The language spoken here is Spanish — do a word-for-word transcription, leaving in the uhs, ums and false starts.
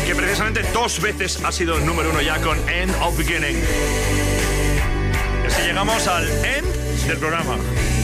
que precisamente dos veces ha sido número uno ya con End of Beginning. Y así llegamos al end del programa.